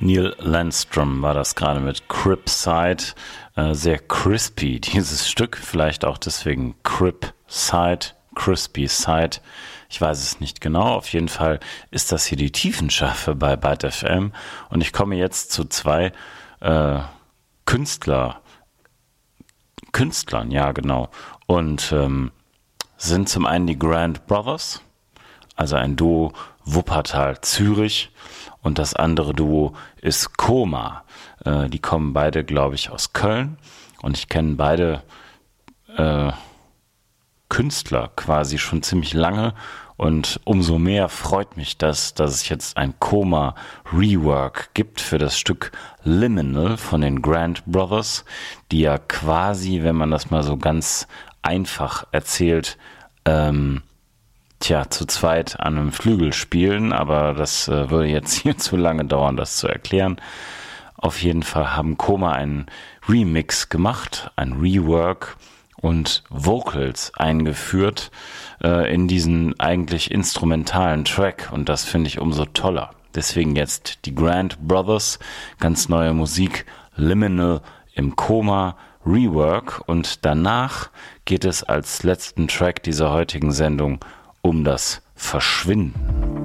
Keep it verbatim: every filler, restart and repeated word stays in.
Neil Landstrom war das gerade mit Cripside. Äh, sehr crispy, dieses Stück. Vielleicht auch deswegen Cripside, Crispy Side. Ich weiß es nicht genau. Auf jeden Fall ist das hier die Tiefenschärfe bei Byte F M. Und ich komme jetzt zu zwei äh, Künstler. Künstlern, ja genau. Und ähm, sind zum einen die Grand Brothers, also ein Duo Wuppertal-Zürich, und das andere Duo ist Koma. Äh, die kommen beide, glaube ich, aus Köln, und ich kenne beide äh, Künstler quasi schon ziemlich lange, und umso mehr freut mich das, dass es jetzt ein Koma-Rework gibt für das Stück Liminal von den Grand Brothers, die ja quasi, wenn man das mal so ganz einfach erzählt, ähm, tja, zu zweit an einem Flügel spielen, aber das äh, würde jetzt hier zu lange dauern, das zu erklären. Auf jeden Fall haben Koma einen Remix gemacht, ein Rework und Vocals eingeführt äh, in diesen eigentlich instrumentalen Track, und das finde ich umso toller. Deswegen jetzt die Grand Brothers, ganz neue Musik, Liminal im Koma Rework, und danach geht es als letzten Track dieser heutigen Sendung um das Verschwinden.